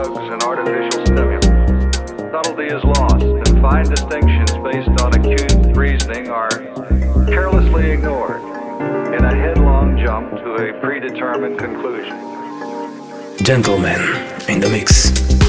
and artificial stimulants. Subtlety is lost, and fine distinctions based on acute reasoning are carelessly ignored in a headlong jump to a predetermined conclusion. Gentleman in the mix.